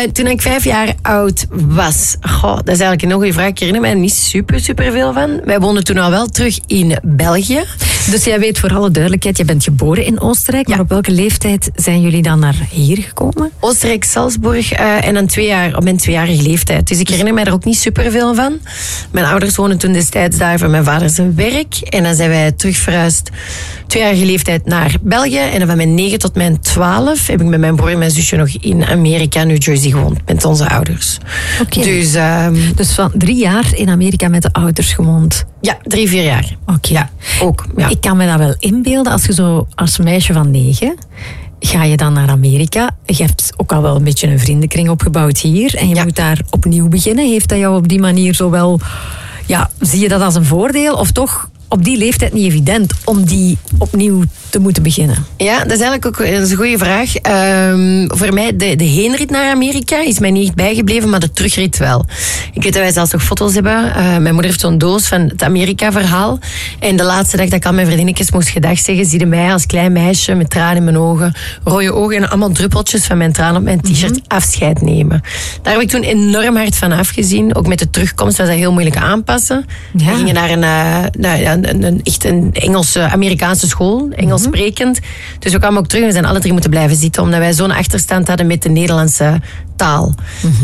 Toen ik 5 jaar oud was. Goh, dat is eigenlijk een heel goede vraag. Ik herinner mij niet super veel van. Wij woonden toen al wel terug in België. Dus jij weet voor alle duidelijkheid, je bent geboren in Oostenrijk. Maar op welke leeftijd zijn jullie dan naar hier gekomen? Oostenrijk, Salzburg. En dan 2 jaar, op mijn 2-jarige leeftijd. Dus ik herinner mij er ook niet superveel van. Mijn ouders woonden toen destijds daar voor mijn vader zijn werk. En dan zijn wij terug verhuisd 2-jarige leeftijd naar België. En dan van mijn 9 tot mijn 12 heb ik met mijn broer en mijn zusje nog in Amerika, New Jersey gewoond. Met onze ouders. Okay. Dus van 3 jaar in Amerika met de ouders gewoond? Ja, 3-4 jaar. Oké. Ja, ook. Ja. Ik kan me dat wel inbeelden. Als je zo als meisje van 9... ga je dan naar Amerika. Je hebt ook al wel een beetje een vriendenkring opgebouwd hier. En je moet daar opnieuw beginnen. Heeft dat jou op die manier zo wel... Ja, zie je dat als een voordeel? Of toch op die leeftijd niet evident om die opnieuw te moeten beginnen? Ja, dat is eigenlijk ook een goede vraag. Voor mij, de heenrit naar Amerika is mij niet bijgebleven, maar de terugrit wel. Ik weet dat wij zelfs nog foto's hebben. Mijn moeder heeft zo'n doos van het Amerika-verhaal. En de laatste dag dat ik al mijn vriendinnetjes moest gedag zeggen, zie je mij als klein meisje met tranen in mijn ogen, rode ogen en allemaal druppeltjes van mijn tranen op mijn t-shirt afscheid nemen. Daar heb ik toen enorm hard van afgezien. Ook met de terugkomst was dat heel moeilijk aanpassen. We gingen naar een Engelse, Amerikaanse school, Engels sprekend. Dus we kwamen ook terug en we zijn alle 3 moeten blijven zitten, omdat wij zo'n achterstand hadden met de Nederlandse taal.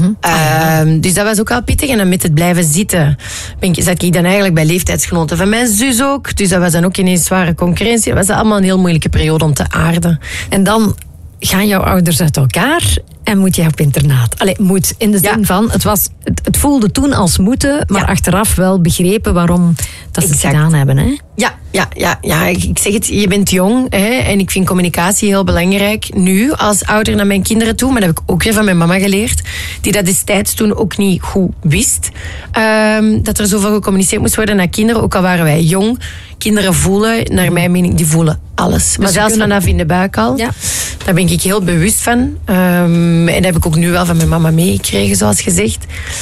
Dus dat was ook al pittig. En dan met het blijven zitten zat ik dan eigenlijk bij leeftijdsgenoten van mijn zus ook. Dus dat was dan ook ineens zware concurrentie. Dat was allemaal een heel moeilijke periode om te aarden. En dan gaan jouw ouders uit elkaar en moet jij op internaat. Allee, moet in de zin van, het voelde toen als moeten, maar achteraf wel begrepen waarom dat ze het gedaan hebben. Hè? Ja, ik zeg het, je bent jong hè, en ik vind communicatie heel belangrijk. Nu, als ouder naar mijn kinderen toe, maar dat heb ik ook weer van mijn mama geleerd, die dat destijds toen ook niet goed wist. Dat er zoveel gecommuniceerd moest worden naar kinderen, ook al waren wij jong. Kinderen voelen, naar mijn mening, die voelen alles. Maar zelfs vanaf in de buik al. Ja. Daar ben ik heel bewust van. En dat heb ik ook nu wel van mijn mama meegekregen, zoals gezegd.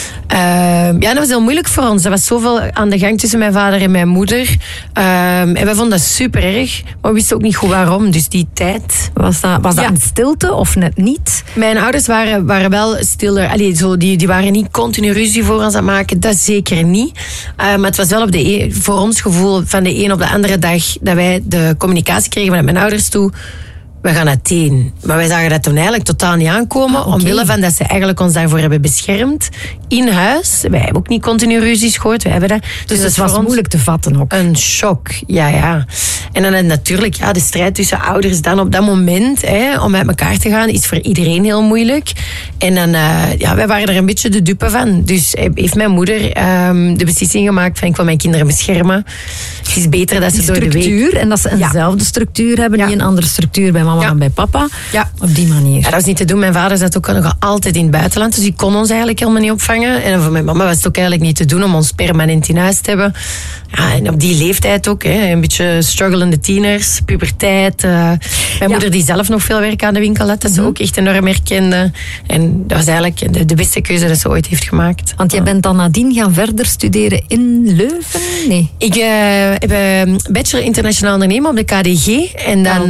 Dat was heel moeilijk voor ons. Er was zoveel aan de gang tussen mijn vader en mijn moeder. En wij vonden dat super erg, maar we wisten ook niet goed waarom. Dus die tijd... Was dat een stilte of net niet? Mijn ouders waren wel stiller. Die waren niet continu ruzie voor ons aan het maken. Dat zeker niet. Maar het was wel voor ons gevoel van de een op de andere dag dat wij de communicatie kregen vanuit mijn ouders toe. We gaan uiteen. Maar wij zagen dat toen eigenlijk totaal niet aankomen. Omwille van dat ze eigenlijk ons daarvoor hebben beschermd. In huis. Wij hebben ook niet continu ruzies gehoord. Wij hebben dat. Dus het was moeilijk te vatten ook. Een shock, ja. En dan natuurlijk, de strijd tussen ouders dan op dat moment, om uit elkaar te gaan, is voor iedereen heel moeilijk. En dan, wij waren er een beetje de dupe van. Dus heeft mijn moeder de beslissing gemaakt van ik wil mijn kinderen beschermen. Het is beter dat ze door de week... En dat ze eenzelfde structuur hebben, niet een andere structuur bij mama dan bij papa. Ja. Op die manier. Ja, dat was niet te doen. Mijn vader zat ook nog altijd in het buitenland, dus die kon ons eigenlijk helemaal niet opvangen. En voor mijn mama was het ook eigenlijk niet te doen om ons permanent in huis te hebben. Ja, en op die leeftijd ook, een beetje strugglende tieners, puberteit. Mijn moeder die zelf nog veel werk aan de winkel had, dat ze ook echt enorm herkende. En dat was eigenlijk de beste keuze dat ze ooit heeft gemaakt. Want jij bent dan nadien gaan verder studeren in Leuven? Nee. Ik heb bachelor internationaal ondernemen op de KDG. En dan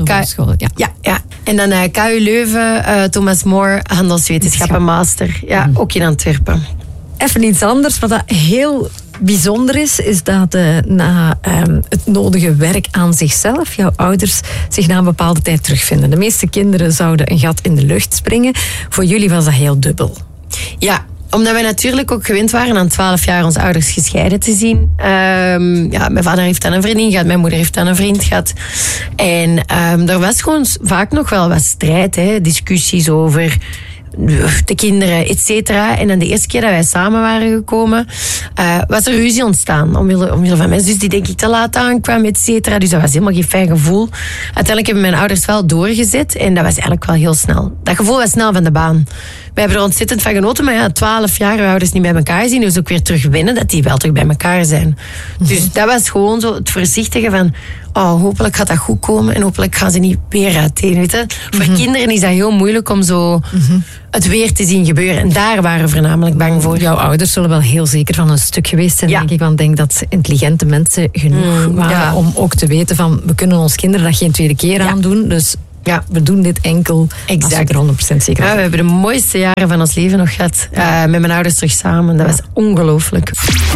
En dan KU Leuven, Thomas More, handelswetenschappen master. Ja, ook in Antwerpen. Even iets anders, wat dat heel bijzonder is dat na het nodige werk aan zichzelf jouw ouders zich na een bepaalde tijd terugvinden. De meeste kinderen zouden een gat in de lucht springen. Voor jullie was dat heel dubbel. Ja, omdat wij natuurlijk ook gewend waren aan 12 jaar onze ouders gescheiden te zien. Mijn vader heeft dan een vriendin gehad, mijn moeder heeft dan een vriend gehad. En er was gewoon vaak nog wel wat strijd, discussies over de kinderen, et cetera. En dan de eerste keer dat wij samen waren gekomen, was er ruzie ontstaan. Omwille van mijn zus die denk ik te laat aankwam, et cetera. Dus dat was helemaal geen fijn gevoel. Uiteindelijk hebben mijn ouders wel doorgezet en dat was eigenlijk wel heel snel. Dat gevoel was snel van de baan. We hebben er ontzettend van genoten, maar 12 jaar we ouders niet bij elkaar gezien. Dus ook weer terug winnen dat die wel terug bij elkaar zijn. Dus dat was gewoon zo het voorzichtige van hopelijk gaat dat goed komen en hopelijk gaan ze niet weer uiteen. Weet je? Voor kinderen is dat heel moeilijk om zo het weer te zien gebeuren. En daar waren we voornamelijk bang voor. Jouw ouders zullen wel heel zeker van een stuk geweest zijn, denk ik. Want ik denk dat ze intelligente mensen genoeg waren om ook te weten van we kunnen ons kinderen dat geen tweede keer aandoen. Dus Ja. We doen dit enkel als we er 100% zeker zijn. Ja, we hebben de mooiste jaren van ons leven nog gehad. Met mijn ouders terug samen. Dat was ongelooflijk.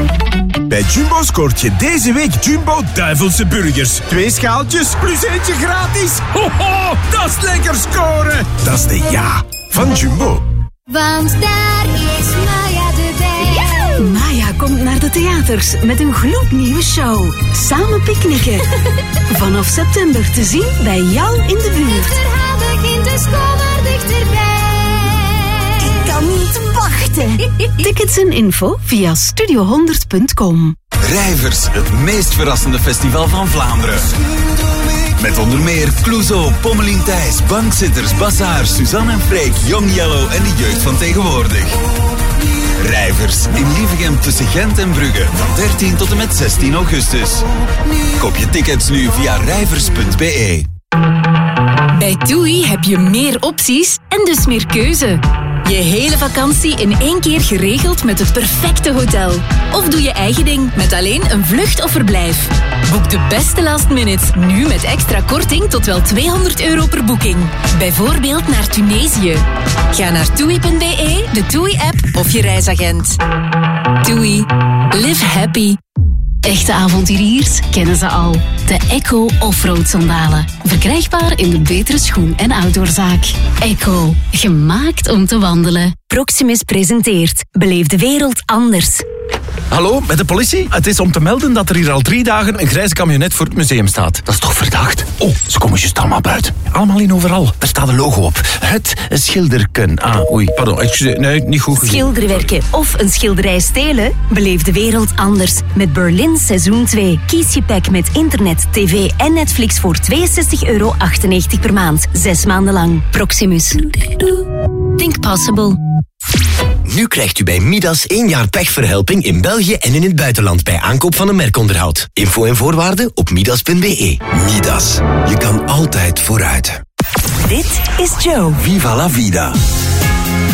Bij Jumbo scoort je deze week Jumbo Duivelse Burgers. 2 schaaltjes plus eentje gratis. Ho, ho, dat is lekker scoren. Dat is de ja van Jumbo. Want daar is Maya erbij. Maya komt naar de theaters met een gloednieuwe show. Samen picknicken. Vanaf september te zien bij jou in de buurt. Het verhaal begint dus kom maar dichterbij. Ik kan niet wachten. Tickets en info via studio100.com. Rijvers, het meest verrassende festival van Vlaanderen. Met onder meer Clouseau, Pommelien Thijs, Bankzitters, Bazaar, Suzanne en Freek, Young Yellow en de jeugd van tegenwoordig. Rijvers in Lievegem tussen Gent en Brugge van 13 tot en met 16 augustus. Koop je tickets nu via rijvers.be. Bij TUI heb je meer opties en dus meer keuze. Je hele vakantie in 1 keer geregeld met het perfecte hotel. Of doe je eigen ding met alleen een vlucht of verblijf. Boek de beste last minute nu met extra korting tot wel €200 per boeking. Bijvoorbeeld naar Tunesië. Ga naar TUI.be, de TUI-app of je reisagent. TUI. Live happy. Echte avonturiers kennen ze al. De Echo Offroad sandalen. Verkrijgbaar in de betere schoen- en outdoorzaak. Echo. Gemaakt om te wandelen. Proximus presenteert Beleef de wereld anders. Hallo, met de politie? Het is om te melden dat er hier al 3 dagen een grijze camionet voor het museum staat. Dat is toch verdacht? Oh, ze komen juist allemaal buiten. Allemaal in overal. Daar staat een logo op. Het schilderken. Ah, oei, pardon. Excuseer, nee, niet goed gezien. Schilderwerken of een schilderij stelen? Beleef de wereld anders met Berlin Seizoen 2. Kies je pack met internet, tv en Netflix voor €62,98 per maand. 6 maanden lang. Proximus. Think possible. Nu krijgt u bij Midas 1 jaar pechverhelping in België en in het buitenland bij aankoop van een merkonderhoud. Info en voorwaarden op midas.be. Midas, je kan altijd vooruit. Dit is Joe. Viva la vida.